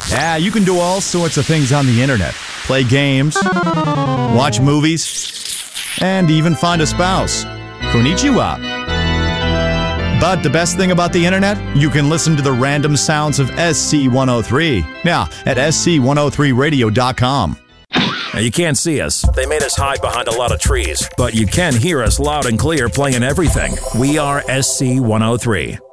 Yeah, you can do all sorts of things on the internet. Play games, watch movies, and even find a spouse. Konnichiwa. But the best thing about the internet? You can listen to the random sounds of SC103. Now, at SC103radio.com. Now, you can't see us. They made us hide behind a lot of trees. But you can hear us loud and clear playing everything. We are SC103.